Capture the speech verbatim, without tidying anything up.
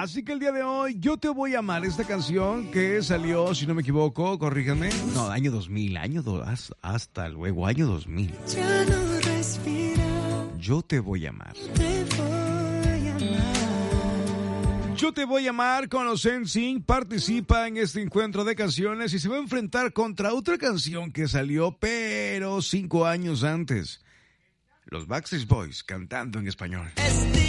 Así que el día de hoy, Yo Te Voy a Amar, esta canción que salió, si no me equivoco, corríjanme, no, año dos mil, año do, hasta luego, año dos mil. Ya no respiro. Yo Te Voy a Amar. Te voy a amar. Yo Te Voy a Amar con los N Sync participa en este encuentro de canciones y se va a enfrentar contra otra canción que salió, pero cinco años antes. Los Backstreet Boys cantando en español. Este